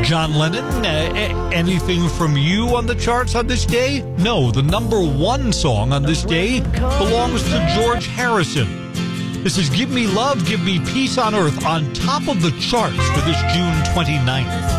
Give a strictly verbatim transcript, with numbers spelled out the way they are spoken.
John Lennon, uh, a- anything from you on the charts on this day? No, the number one song on this day belongs to George Harrison. This is Give Me Love, Give Me Peace on Earth on top of the charts for this June twenty-ninth.